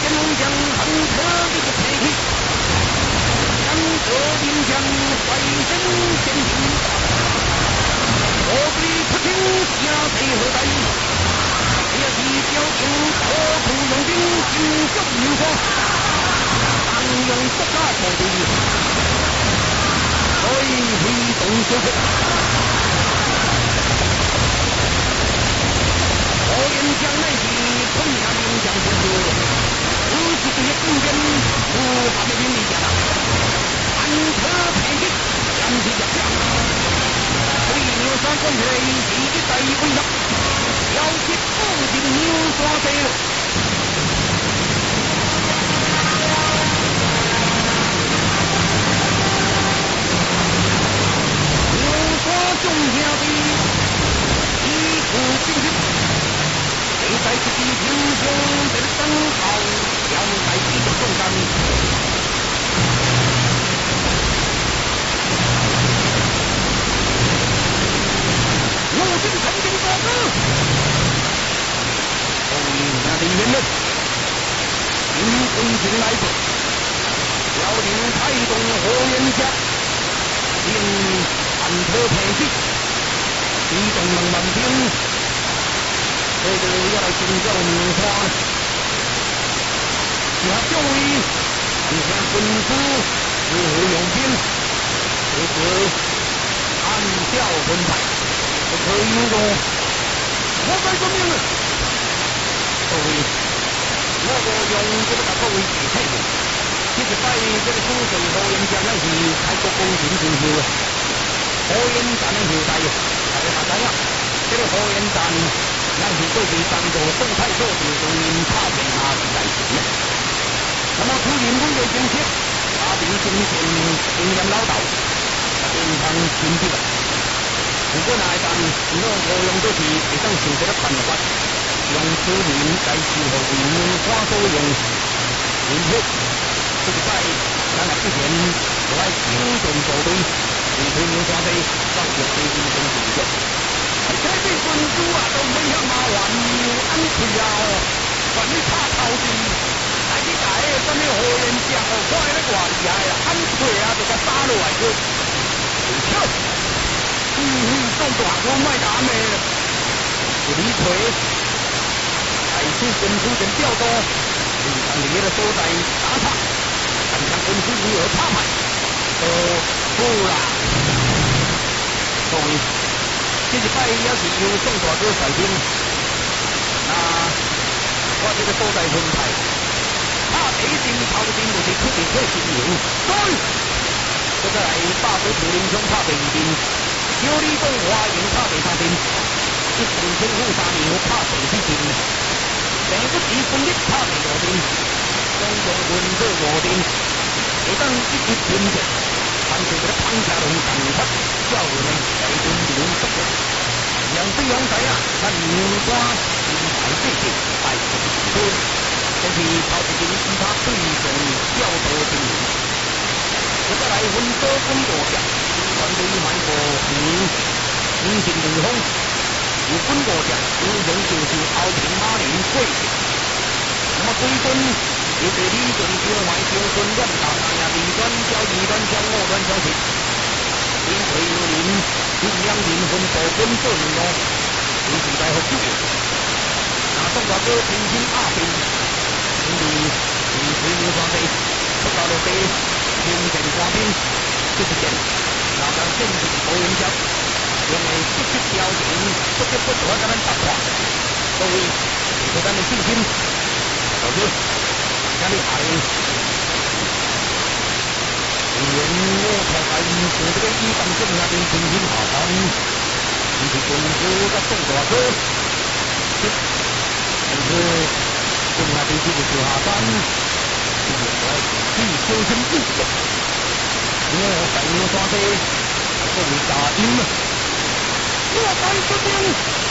见龙将横车的个配器，将这兵将率身前行，我对出兵下贼后代，也是表定何处用兵，进救民国，当用国家所对，所以挥动手势。火焰将乃是碰下兵将先生，如此这些兵兵如他们兵力家，安车配器，将其将将，所以牛山关起来第一代威上，要去不进牛山贼了。牛山众下的一股精神。谁在自己英雄的灯号，要在自己的重担。入境成兵作子，后面的人们，引quân进来者，要令开动火焰家，令安车配器，启动能满兵。这个要来请教名花，下教委看下quân书如何用兵，这个按调分派，不可以用。我该说明了，各位，我个用这个各位具体的，其实在这个主水火焰将那是开国公进进修了，火焰战的时代，大家知呀，这个火焰战。那是各地当作动态作品中因差别差别来行的。那么出任工作经验，他并经验老道，经常经济的。如果那一旦我用都是非常熟悉的办法，用此名来适合为文化所用，因此这个在咱来之前，我来精准做对，为推文化的造就对英雄形象。这对quân主啊，都没向马完安全啊！管你怕头的，但你大个什么火焰将哦，看那偌厉害啊！安全啊，就甲打落来去。错，中大哥卖打咩？一理锤，还是quân主跟调动，你看你的所在打岔，看看quân主如何插牌，都不啦，各位。这一摆也是由宋大哥率领，那我这个所在分派，他第一阵头阵就是出定去新营，对，这个来大水土林中拍第二阵，小李东华营拍第三阵，一阵天虎三牛拍第四阵，第一支分力拍第五阵，总共分做五阵，会当一一分的。按照这个潘家龙赶出，叫我们在军中作战。杨飞龙仔啊，咱牛瓜金牌对阵，带动军，这是靠一阵其他对象较多兵力。这个来分多军多将，团队蛮过平，英雄如风。有军多将，英雄就是敖平马林贵。那么归军。有对李准叫卖叫孙乱打那呀，李端交二端交我端交钱，因为有林有两人分多军做人咯，就是在学主。那宋大哥平均2兵，因为水牛山地出到了地，平定官兵就是剑，那咱建立火焰将，因为这些条件不得不做咱们打垮，所以给咱们信心，老师。哪里还？原我才在做这个一当中那边进行下山，就是中国的宋大哥，就是从那边这个下山，就是来去修身自己。我在牛山的作为大兵，我在这边。